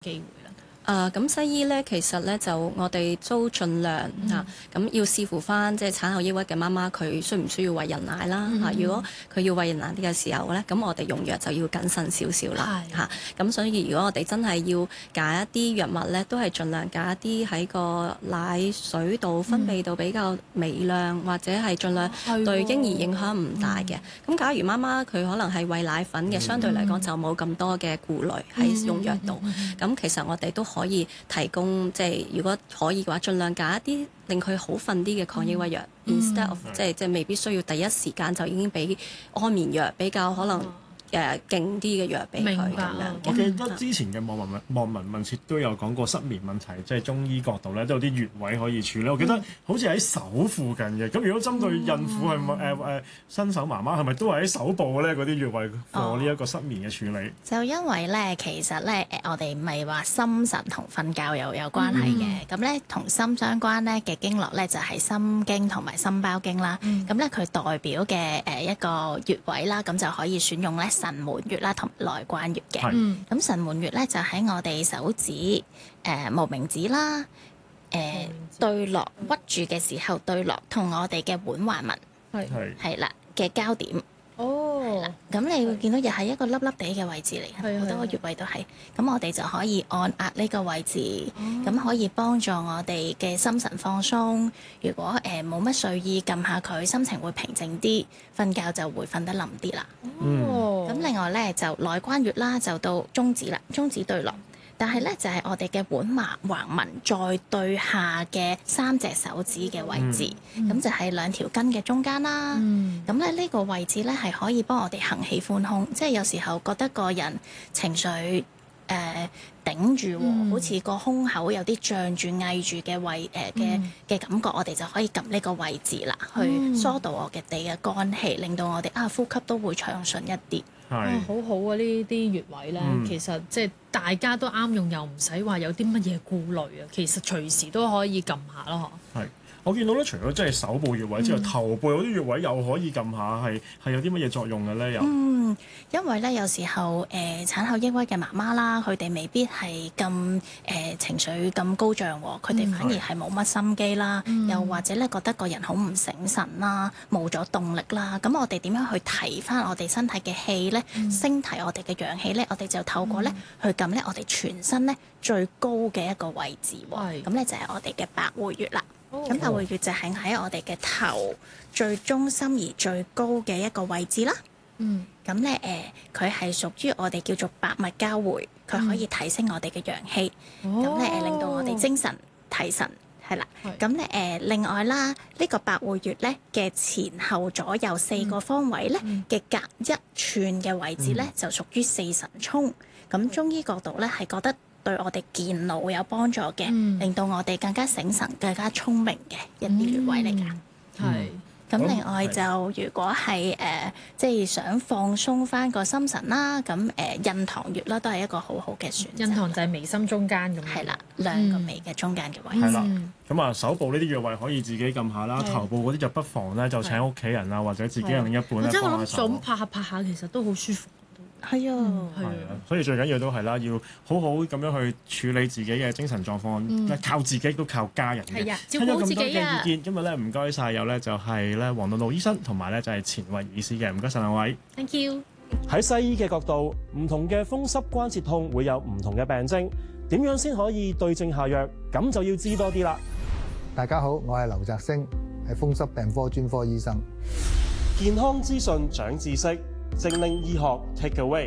機會咧？ 咁西醫咧，其實咧就我哋都盡量咁要視乎翻即係產後抑鬱嘅媽媽佢需唔需要餵人奶啦如果佢要餵人奶啲嘅時候咧，咁我哋用藥就要謹慎少少啦咁所以如果我哋真係要揀一啲藥物咧，都係盡量揀一啲喺個奶水度分泌到比較微量，或者係盡量對嬰兒影響唔大嘅。咁假如媽媽佢可能係餵奶粉嘅，相對嚟講就冇咁多嘅顧慮喺用藥度。咁其實我哋都可以提供即係如果可以嘅話，盡量揀一啲令佢好瞓啲嘅抗抑鬱藥，instead of 即係未必需要第一時間就已經俾安眠藥，比較可能勁啲嘅藥俾佢咁樣。 我記得之前嘅網民問切都有講過失眠問題，即係中醫角度咧都有啲穴位可以處理。我記得好似喺手附近嘅。咁如果針對孕婦係咪新手媽媽係咪都係喺手部咧嗰啲穴位做呢一個失眠嘅處理？ 就因為咧，其實咧我哋咪話心神同瞓覺有關係嘅。咁咧同心相關咧嘅經絡咧就係心經同埋心包經啦。咁咧佢代表嘅一個穴位啦，咁就可以選用咧神門穴啦同內關穴嘅。咁神門穴咧就喺我哋手指無名指啦，對落屈住嘅時候對落同我哋嘅腕環紋係啦嘅交點。咁你會見到又係一個粒粒地嘅位置嚟，好多個穴位都係。咁我哋就可以按壓呢個位置，咁可以幫助我哋嘅心神放鬆。如果冇乜睡意，撳下佢，心情會平靜啲，瞓覺就會瞓得冧啲啦。咁另外咧就內關穴啦，就到中指啦，中指對落。但係咧就係我哋嘅腕橫紋再對下嘅3隻手指嘅位置，咁就係2條筋嘅中間啦。咁咧呢個位置咧係可以幫我哋行氣寬胸，即係有時候覺得個人情緒頂住，好似個胸口有啲脹住、翳住嘅嘅感覺，我哋就可以撳呢個位置啦，去疏導我嘅地嘅肝氣，令到我哋呼吸都會暢順一啲。 好好啊！呢啲穴位咧，其實即係大家都啱用，又唔使話有啲乜嘢顧慮啊。其實隨時都可以撳下咯。係。 我見到咧，除咗即係手部穴位之外，頭部有啲穴位又可以撳下，係有啲乜嘢作用嘅咧？又因為咧有時候產後抑鬱嘅媽媽啦，佢哋未必係咁情緒咁高漲喎，佢哋反而係冇乜心機啦，又或者咧覺得個人好唔醒神啦，冇咗動力啦。咁我哋點樣去提翻我哋身體嘅氣咧？升提我哋嘅陽氣咧？我哋就透過咧去撳咧我哋全身咧最高嘅一個位置喎。咁咧就係我哋嘅百會穴啦。咁百會穴就係喺我哋嘅頭最中心而最高嘅一個位置啦。咁咧佢係屬於我哋叫做百脈交匯，佢可以提升我哋嘅陽氣，咁咧令到我哋精神提神係啦。咁咧另外啦，呢個百會穴咧嘅前後左右4個方位咧嘅隔1寸嘅位置咧就屬於四神聰。咁中醫角度咧係覺得對我哋健腦有幫助嘅，令到我哋更加醒神、更加聰明嘅一啲穴位嚟㗎。咁另外就如果係即係想放鬆翻個心神啦，咁印堂穴啦都係一個好好嘅選擇。 印堂就係眉心中間咁。 係啦，2個眉嘅中間嘅位置。 係啦，咁手部呢啲穴位可以自己撳下啦，頭部嗰啲就不妨咧就請屋企人啊或者自己嘅另一半咧幫下手。 我諗拍下拍下，其實都好舒服。 係啊， 所以最緊要都係啦，要好好咁樣去處理自己嘅精神狀況，靠自己都靠家人嘅。 照顧自己啊！ 聽咗咁多嘅意見，今日咧唔該晒，有咧就係咧黃道路醫生同埋咧就係錢慧儀醫師嘅，唔該晒兩位。 Thank you。 喺西醫嘅角度，唔同嘅風濕關節痛會有唔同嘅病徵，點樣先可以對症下藥？咁就要知多啲啦。 大家好，我係劉澤星，係風濕病科專科醫生。 健康資訊長知識。精靈醫學 take away。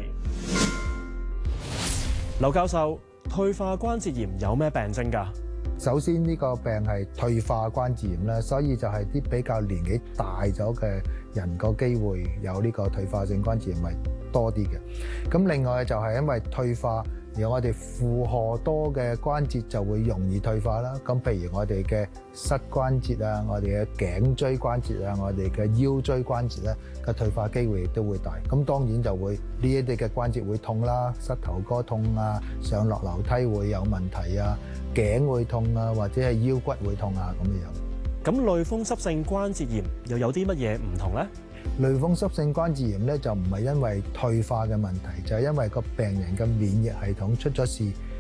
劉教授，退化關節炎有咩病徵㗎？ 首先呢個病係退化關節炎啦，所以就係啲比較年紀大咗嘅人個機會有呢個退化性關節炎係多啲嘅。咁另外就係因為退化，而我哋負荷多嘅關節就會容易退化啦。咁譬如我哋嘅膝關節啊，我哋嘅頸椎關節啊，我哋嘅腰椎關節咧嘅退化機會亦都會大。咁當然就會呢一啲嘅關節會痛啦，膝頭哥痛啊，上落樓梯會有問題啊，頸會痛啊，或者係腰骨會痛啊咁樣。 咁類風濕性關節炎又有啲乜嘢唔同咧？ 類風濕性關節炎咧就唔係因為退化嘅問題，就係因為個病人嘅免疫系統出咗事。